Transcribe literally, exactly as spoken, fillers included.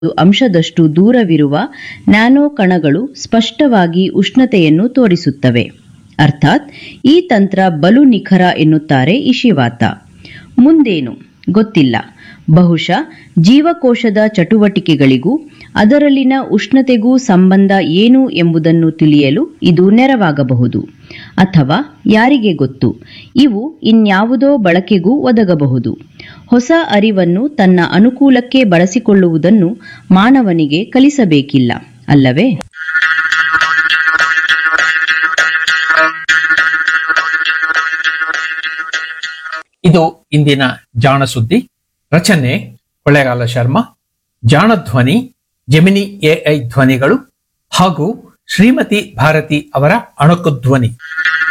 ಅಂಶದಷ್ಟು ದೂರವಿರುವ ನ್ಯಾನೋ ಕಣಗಳು ಸ್ಪಷ್ಟವಾಗಿ ಉಷ್ಣತೆಯನ್ನು ತೋರಿಸುತ್ತವೆ. ಅರ್ಥಾತ್ ಈ ತಂತ್ರ ಬಲು ನಿಖರ ಎನ್ನುತ್ತಾರೆ ಇಶಿವಾತ. ಮುಂದೇನು ಗೊತ್ತಿಲ್ಲ. ಬಹುಶಃ ಜೀವಕೋಶದ ಚಟುವಟಿಕೆಗಳಿಗೂ ಅದರಲ್ಲಿನ ಉಷ್ಣತೆಗೂ ಸಂಬಂಧ ಏನು ಎಂಬುದನ್ನು ತಿಳಿಯಲು ಇದು ನೆರವಾಗಬಹುದು. ಅಥವಾ ಯಾರಿಗೆ ಗೊತ್ತು, ಇವು ಇನ್ಯಾವುದೋ ಬಳಕೆಗೂ ಒದಗಬಹುದು. ಹೊಸ ಅರಿವನ್ನು ತನ್ನ ಅನುಕೂಲಕ್ಕೆ ಬಳಸಿಕೊಳ್ಳುವುದನ್ನು ಮಾನವನಿಗೆ ಕಲಿಸಬೇಕಿಲ್ಲ, ಅಲ್ಲವೇ? ಇದು ಇಂದಿನ ಜಾಣ ಸುದ್ದಿ. ರಚನೆ ಕೊಳ್ಳೇಗಾಲ ಶರ್ಮಾ. ಜಾಣ ಧ್ವನಿ ಜೆಮಿನಿ ಎಐ ಧ್ವನಿಗಳು ಹಾಗೂ ಶ್ರೀಮತಿ ಭಾರತಿ ಅವರ ಅಣಕು ಧ್ವನಿ.